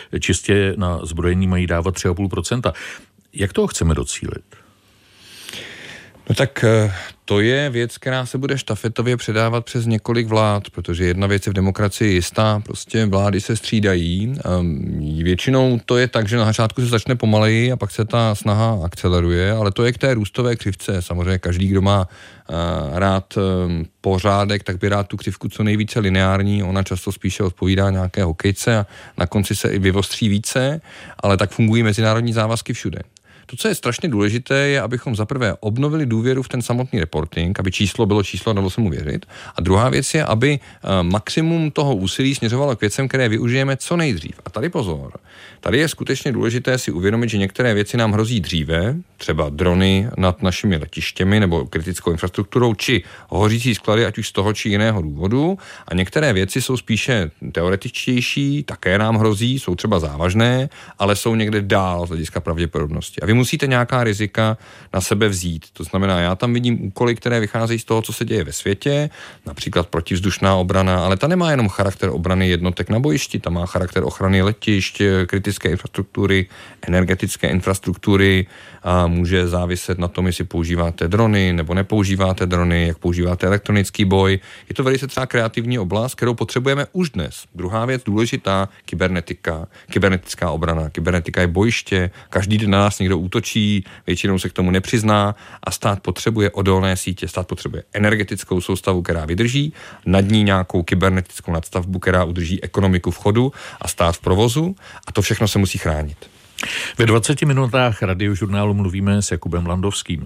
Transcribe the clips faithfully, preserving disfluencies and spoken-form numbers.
čistě na zbrojení mají dávat tři a půl procenta. Jak toho chceme docílit? No tak to je věc, která se bude štafetově předávat přes několik vlád, protože jedna věc je v demokracii jistá, prostě vlády se střídají. Většinou to je tak, že na začátku se začne pomaleji a pak se ta snaha akceleruje, ale to je k té růstové křivce. Samozřejmě každý, kdo má rád pořádek, tak by rád tu křivku co nejvíce lineární, ona často spíše odpovídá nějaké hokejce a na konci se i vyvostří více, ale tak fungují mezinárodní závazky všude. To, co je strašně důležité, je, abychom zaprvé obnovili důvěru v ten samotný reporting, aby číslo bylo číslo a dalo se mu věřit. A druhá věc je, aby maximum toho úsilí směřovalo k věcem, které využijeme co nejdřív. A tady pozor. Tady je skutečně důležité si uvědomit, že některé věci nám hrozí dříve, třeba drony nad našimi letištěmi nebo kritickou infrastrukturou, či hořící sklady, ať už z toho či jiného důvodu. A některé věci jsou spíše teoretičtější, také nám hrozí, jsou třeba závažné, ale jsou někde dál z hlediska pravděpodobnosti. A vy musíte nějaká rizika na sebe vzít. To znamená, já tam vidím úkoly, které vycházejí z toho, co se děje ve světě, například protivzdušná obrana, ale ta nemá jenom charakter obrany jednotek na bojišti, ta má charakter ochrany letišť, kritické infrastruktury, energetické infrastruktury a může záviset na tom, jestli používáte drony nebo nepoužíváte drony, jak používáte elektronický boj. Je to velice třeba kreativní oblast, kterou potřebujeme už dnes. Druhá věc důležitá, kybernetika, kybernetická obrana. Kybernetika je bojiště, každý den na nás někdo útočí, většinou se k tomu nepřizná a stát potřebuje odolné sítě, stát potřebuje energetickou soustavu, která vydrží, nad ní nějakou kybernetickou nadstavbu, která udrží ekonomiku v chodu a stát v provozu a to všechno se musí chránit. Ve dvaceti minutách radiožurnálu mluvíme s Jakubem Landovským.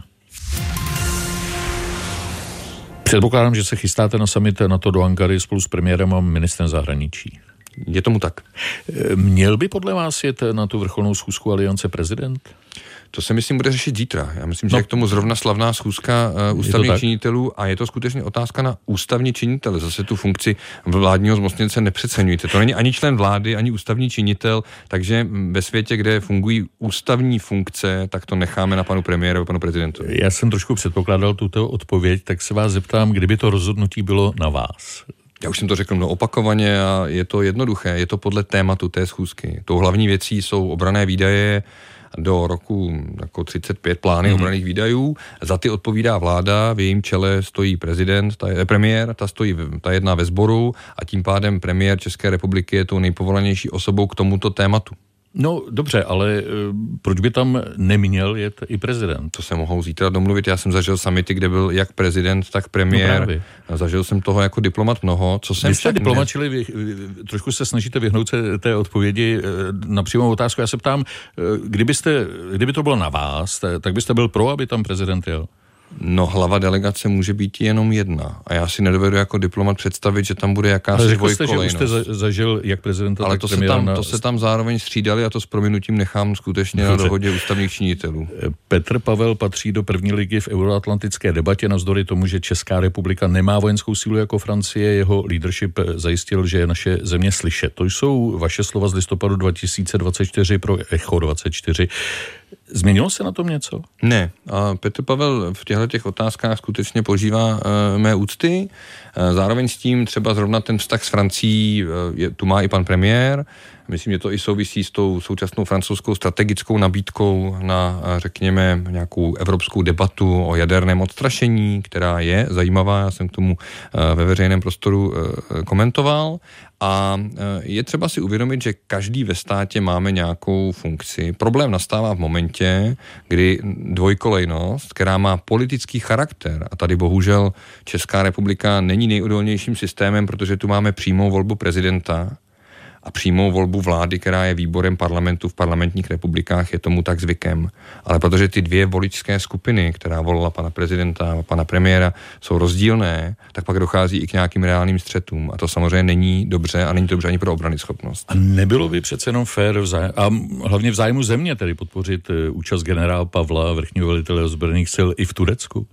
Předpokládám, že se chystáte na summit NATO do Ankary spolu s premiérem a ministrem zahraničí. Je tomu tak. Měl by podle vás jet na tu vrcholnou schůzku Aliance prezident? To se myslím bude řešit zítra. Já myslím, že no, je k tomu zrovna slavná schůzka uh, ústavních činitelů a je to skutečně otázka na ústavní činitele. Zase tu funkci vládního zmocněnce nepřeceňujte. To není ani člen vlády, ani ústavní činitel, takže ve světě, kde fungují ústavní funkce, tak to necháme na panu premiérovi, panu prezidentovi. Já jsem trošku předpokládal tuto odpověď, tak se vás zeptám, kdyby to rozhodnutí bylo na vás. Já už jsem to řekl no, opakovaně a je to jednoduché. Je to podle tématu té schůzky. Tou hlavní věcí jsou obranné výdaje do roku jako třicet pět plány mm. obranných výdajů. Za ty odpovídá vláda, v jejím čele stojí prezident, ta je, premiér, ta stojí, ta jedná ve sboru a tím pádem premiér České republiky je tou nejpovolanější osobou k tomuto tématu. No dobře, ale e, proč by tam neměl jet i prezident? To se mohou zítra domluvit. Já jsem zažil summity, kde byl jak prezident, tak premiér. No zažil jsem toho jako diplomat mnoho. Co jsem Vy jste diplomat, čili vy, vy, trošku se snažíte vyhnout se té odpovědi na přímou otázku. Já se ptám, kdybyste, kdyby to bylo na vás, tak byste byl pro, aby tam prezident jel? No, hlava delegace může být jenom jedna. A já si nedovedu jako diplomat představit, že tam bude jakási dvojkolejnost. Ale řekl jste, že už jste zažil jak prezidenta, ale tak to premiéra. Ale na... to se tam zároveň střídali a to s prominutím nechám skutečně na dohodě ústavních činitelů. Petr Pavel patří do první ligy v euroatlantické debatě navzdory tomu, že Česká republika nemá vojenskou sílu jako Francie. Jeho leadership zajistil, že je naše země slyšet. To jsou vaše slova z listopadu dva tisíce dvacet čtyři pro Echo dvacet čtyři. Změnilo se na tom něco? Ne. A Petr Pavel v těchto těch otázkách skutečně požívá e, mé úcty. E, zároveň s tím třeba zrovna ten vztah s Francií, e, je, tu má i pan premiér. Myslím, že to i souvisí s tou současnou francouzskou strategickou nabídkou na, řekněme, nějakou evropskou debatu o jaderném odstrašení, která je zajímavá. Já jsem k tomu e, ve veřejném prostoru e, komentoval. A je třeba si uvědomit, že každý ve státě máme nějakou funkci. Problém nastává v momentě, kdy dvojkolejnost, která má politický charakter, a tady bohužel Česká republika není nejodolnějším systémem, protože tu máme přímou volbu prezidenta a přímou volbu vlády, která je výborem parlamentu v parlamentních republikách, je tomu tak zvykem. Ale protože ty dvě voličské skupiny, která volila pana prezidenta a pana premiéra, jsou rozdílné, tak pak dochází i k nějakým reálným střetům. A to samozřejmě není dobře a není to dobře ani pro obranyschopnost. A nebylo by přece jenom fér vzájem, a hlavně v zájmu země tedy podpořit účast generála Pavla, vrchního velitele ozbrojených sil i v Turecku?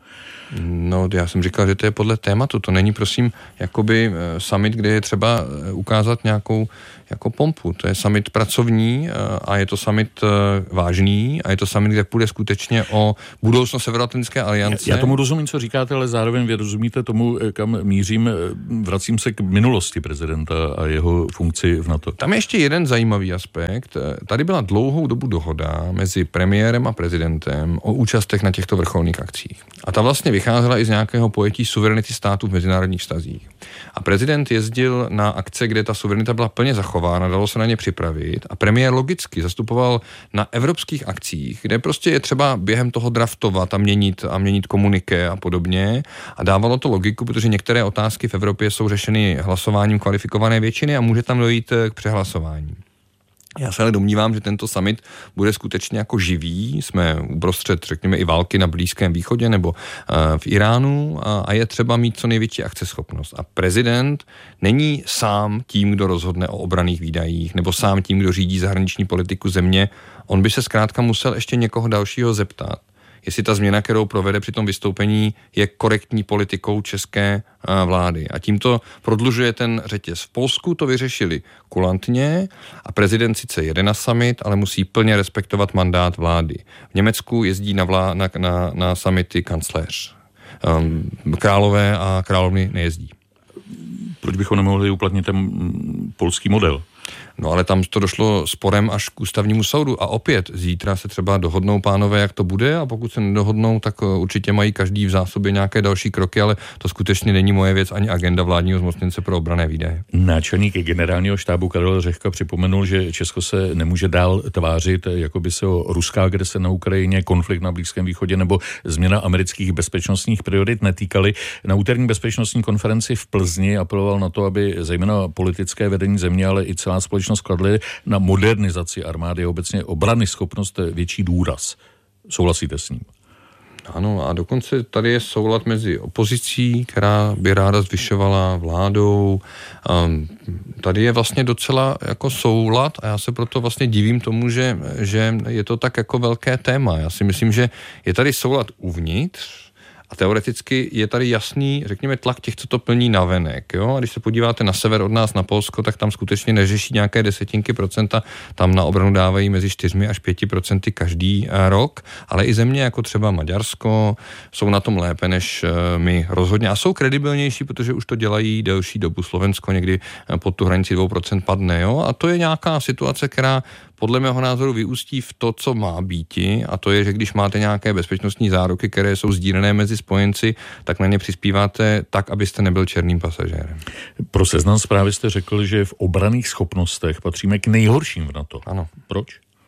No, já jsem říkal, že to je podle tématu. To není, prosím, jakoby summit, kde je třeba ukázat nějakou jako pompu. To je summit pracovní a je to summit vážný a je to summit, kde půjde skutečně o budoucnost Severoatlantické aliance. Já tomu rozumím, co říkáte, ale zároveň vy rozumíte tomu, kam mířím. Vracím se k minulosti prezidenta a jeho funkci v NATO. Tam je ještě jeden zajímavý aspekt. Tady byla dlouhou dobu dohoda mezi premiérem a prezidentem o účastech na těchto vrcholných akcích. A ta vlastně vycházela i z nějakého pojetí suverenity států v mezinárodních vztazích. A prezident jezdil na akce, kde ta suverenita byla plně zachována, dalo se na ně připravit a premiér logicky zastupoval na evropských akcích, kde prostě je třeba během toho draftovat a měnit a měnit komuniké a podobně a dávalo to logiku, protože některé otázky v Evropě jsou řešeny hlasováním kvalifikované většiny a může tam dojít k přehlasování. Já se ale domnívám, že tento summit bude skutečně jako živý. Jsme uprostřed, řekněme, i války na Blízkém východě nebo v Iránu a je třeba mít co největší akceschopnost. A prezident není sám tím, kdo rozhodne o obranných výdajích nebo sám tím, kdo řídí zahraniční politiku země. On by se zkrátka musel ještě někoho dalšího zeptat, jestli ta změna, kterou provede při tom vystoupení, je korektní politikou české vlády. A tímto prodlužuje ten řetěz. V Polsku to vyřešili kulantně a prezident sice jede na summit, ale musí plně respektovat mandát vlády. V Německu jezdí na, vlá, na, na, na summity kancléř. Um, králové a královny nejezdí. Proč bychom nemohli uplatnit ten polský model? No ale tam to došlo sporem až k ústavnímu soudu a opět zítra se třeba dohodnou pánové, jak to bude a pokud se nedohodnou, tak určitě mají každý v zásobě nějaké další kroky, ale to skutečně není moje věc ani agenda vládního zmocněnce pro obranné výdaje. Náčelník generálního štábu Karel Řehka připomenul, že Česko se nemůže dál tvářit, jako by se o ruská agrese na Ukrajině, konflikt na Blízkém východě nebo změna amerických bezpečnostních priorit netýkaly. Na úterní bezpečnostní konferenci v Plzni apeloval na to, aby zejména politické vedení země, ale i celá společnost skladly na modernizaci armády a obecně obrany schopnost větší důraz. Souhlasíte s ním? Ano, a dokonce tady je soulad mezi opozicí, která by ráda zvyšovala vládou. Um, tady je vlastně docela jako soulad a já se proto vlastně divím tomu, že, že je to tak jako velké téma. Já si myslím, že je tady soulad uvnitř, a teoreticky je tady jasný, řekněme, tlak těch, co to plní navenek. Jo? A když se podíváte na sever od nás, na Polsko, tak tam skutečně neřeší nějaké desetinky procenta, tam na obranu dávají mezi čtyřmi až pěti procenty každý rok, ale i země jako třeba Maďarsko jsou na tom lépe než my rozhodně a jsou kredibilnější, protože už to dělají delší dobu. Slovensko někdy pod tu hranici dvou procent padne. Jo? A to je nějaká situace, která podle mého názoru vyústí v to, co má býti, a to je, že když máte nějaké bezpečnostní záruky, které jsou sdílené mezi spojenci, tak na ně přispíváte tak, abyste nebyl černým pasažérem. Pro Seznam Zprávy jste řekl, že v obranných schopnostech patříme k nejhorším v NATO. Ano. Proč?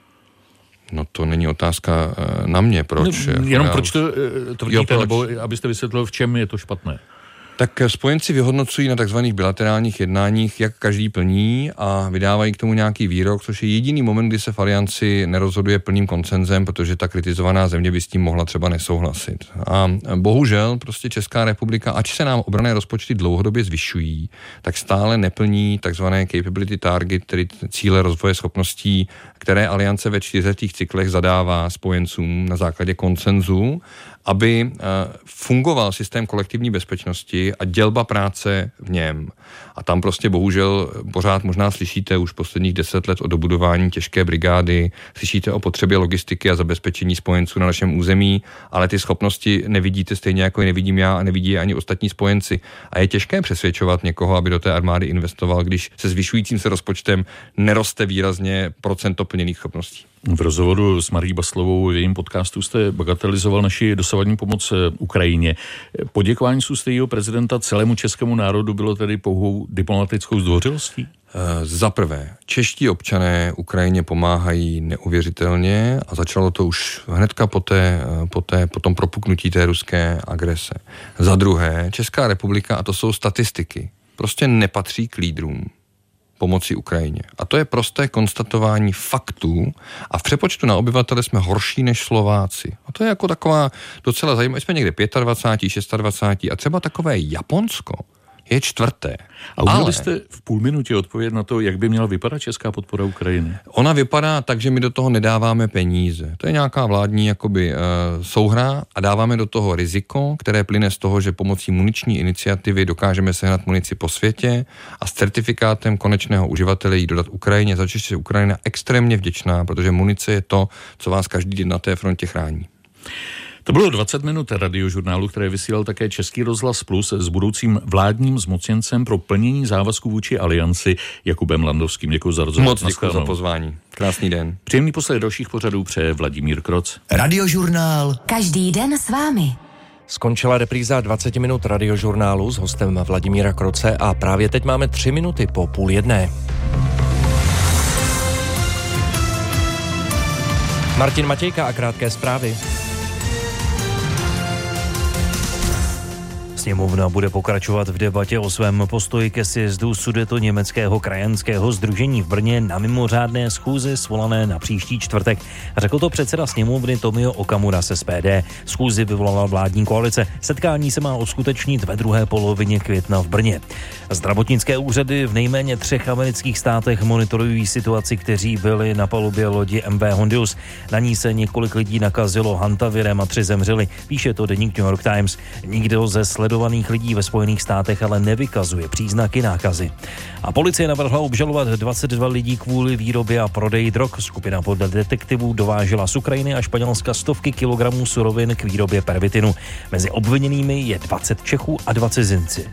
No to není otázka na mě, proč. No, jako jenom já... proč to tvrdíte, nebo abyste vysvětlil, v čem je to špatné? Tak spojenci vyhodnocují na takzvaných bilaterálních jednáních, jak každý plní a vydávají k tomu nějaký výrok, což je jediný moment, kdy se v alianci nerozhoduje plným konsenzem, protože ta kritizovaná země by s tím mohla třeba nesouhlasit. A bohužel prostě Česká republika, ač se nám obranné rozpočty dlouhodobě zvyšují, tak stále neplní takzvané capability target, tedy cíle rozvoje schopností, které aliance ve čtyřletých cyklech zadává spojencům na základě konsenzu, aby fungoval systém kolektivní bezpečnosti a dělba práce v něm. A tam prostě bohužel pořád možná slyšíte už posledních deset let o dobudování těžké brigády, slyšíte o potřebě logistiky a zabezpečení spojenců na našem území, ale ty schopnosti nevidíte stejně jako je nevidím já a nevidí je ani ostatní spojenci. A je těžké přesvědčovat někoho, aby do té armády investoval, když se zvyšujícím se rozpočtem neroste výrazně procento plněných schopností. V rozhovoru s Marí Baslovou v jejím podcastu jste bagatelizoval naši dosavadní pomoc Ukrajině. Poděkování z úst jejího prezidenta celému českému národu bylo tedy pouhou diplomatickou zdvořilostí? Za prvé, čeští občané Ukrajině pomáhají neuvěřitelně a začalo to už hnedka po, té, po, té, po tom propuknutí té ruské agrese. Za druhé, Česká republika, a to jsou statistiky, prostě nepatří k lídrům pomoci Ukrajině. A to je prosté konstatování faktů a v přepočtu na obyvatele jsme horší než Slováci. A to je jako taková docela zajímavá, jsme někde dvacet pět, dvacet šest, dvacet sedm a třeba takové Japonsko je čtvrté. A uměli Ale... jste v půl minutě odpovědět na to, jak by měla vypadat česká podpora Ukrajiny? Ona vypadá tak, že my do toho nedáváme peníze. To je nějaká vládní jakoby, uh, souhra a dáváme do toho riziko, které plyne z toho, že pomocí muniční iniciativy dokážeme sehnat munici po světě a s certifikátem konečného uživatele ji dodat Ukrajině, za což je Ukrajina extrémně vděčná, protože munice je to, co vás každý den na té frontě chrání. To bylo dvacet minut radiožurnálu, které vysílal také Český rozhlas Plus s budoucím vládním zmocněncem pro plnění závazků vůči alianci Jakubem Landovským. Děkuji za rozhovor. Moc děkuji za pozvání. Krásný den. Příjemný posled dalších pořadů přeje Vladimír Kroc. Radiožurnál. Každý den s vámi. Skončila repríza dvacet minut radiožurnálu s hostem Vladimíra Kroce a právě teď máme tři minuty po půl jedné. Martin Matějka a krátké zprávy. Sněmovna bude pokračovat v debatě o svém postoji ke sjezdu Sudetoněmeckého krajanského sdružení v Brně na mimořádné schůzi svolané na příští čtvrtek. Řekl to předseda sněmovny Tomio Okamura z S P D. Schůzi vyvolala vládní koalice. Setkání se má uskutečnit ve druhé polovině května v Brně. Zdravotnické úřady v nejméně třech amerických státech monitorují situaci, kteří byli na palubě lodi M V Hondius. Na ní se několik lidí nakazilo hantavirem a tři zemřeli. Píše to deník New York Times. Nikdo ze sledovaných lidí ve Spojených státech ale nevykazuje příznaky nákazy. A policie navrhla obžalovat dvacet dva lidí kvůli výrobě a prodeji drog. Skupina podle detektivů dovážela z Ukrajiny a Španělska stovky kilogramů surovin k výrobě pervitinu. Mezi obviněnými je dvacet Čechů a dva cizinci.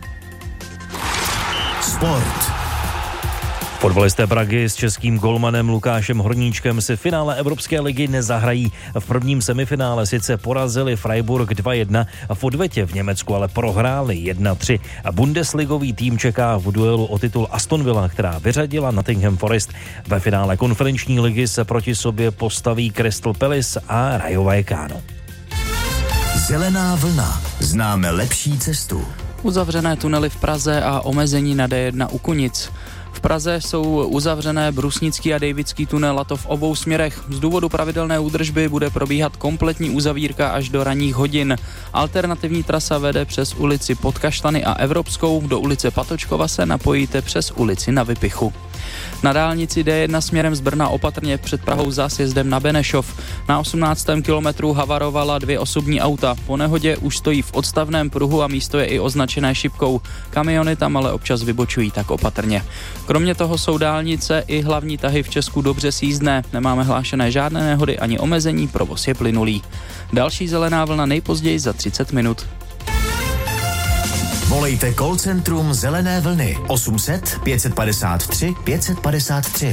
Sport. Fotbalisté Prahy s českým golmanem Lukášem Horníčkem si finále Evropské ligy nezahrají. V prvním semifinále sice porazili Freiburg dva jedna a v odvetě v Německu ale prohráli jedna tři. A bundesligový tým čeká v duelu o titul Aston Villa, která vyřadila Nottingham Forest. Ve finále konferenční ligy se proti sobě postaví Crystal Palace a Rayo Vallecano. Zelená vlna. Známe lepší cestu. Uzavřené tunely v Praze a omezení na D jedna u Kunic. V Praze jsou uzavřené Brusnický a Davidský tunel, a to v obou směrech. Z důvodu pravidelné údržby bude probíhat kompletní uzavírka až do ranních hodin. Alternativní trasa vede přes ulici Podkaštany a Evropskou, do ulice Patočkova se napojíte přes ulici Na Vypichu. Na dálnici D jedna směrem z Brna opatrně před Prahou za sjezdem na Benešov. Na osmnáctém kilometru havarovala dvě osobní auta. Po nehodě už stojí v odstavném pruhu a místo je i označené šipkou. Kamiony tam ale občas vybočují, tak opatrně. Kromě toho jsou dálnice i hlavní tahy v Česku dobře sjízdné. Nemáme hlášené žádné nehody ani omezení, provoz je plynulý. Další zelená vlna nejpozději za třicet minut. Volejte call centrum Zelené vlny osm set pět padesát tři pět padesát tři.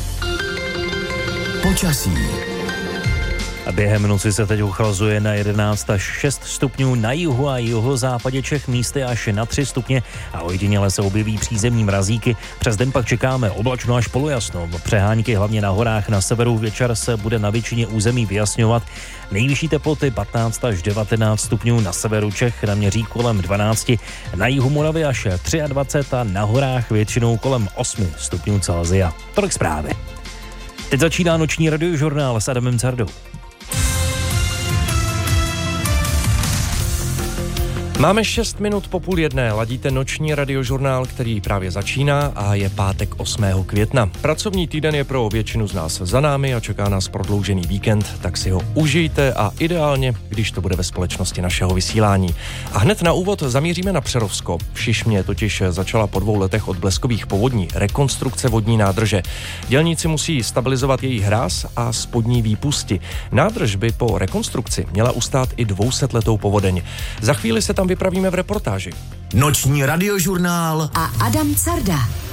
Počasí. A během noci se teď ochlazuje na jedenáct až šest stupňů na jihu a jihozápadě Čech, místy až na tři stupně a ojediněle se objeví přízemní mrazíky. Přes den pak čekáme oblačno až polojasno. Přehánky hlavně na horách, na severu večer se bude na většině území vyjasňovat. Nejvyšší teploty patnáct až devatenáct stupňů na severu Čech, naměří kolem dvanáct, na jihu Moravy až dvacet tři a na horách většinou kolem osm stupňů Celsia. Tolik zprávy. Teď začíná noční radiožurnál s Adamem Cardou. Máme šest minut po půl jedné, ladíte noční radiožurnál, který právě začíná a je pátek osmého května. Pracovní týden je pro většinu z nás za námi a čeká nás prodloužený víkend, tak si ho užijte a ideálně, když to bude ve společnosti našeho vysílání. A hned na úvod zamíříme na Přerovsko. V Šišmě totiž začala po dvou letech od bleskových povodní rekonstrukce vodní nádrže. Dělníci musí stabilizovat její hráz a spodní výpusti. Nádrž by po rekonstrukci měla ustát i dvousetletou povodeň. Za chvíli se tam vypravíme v reportáži. Noční radiožurnál a Adam Carda.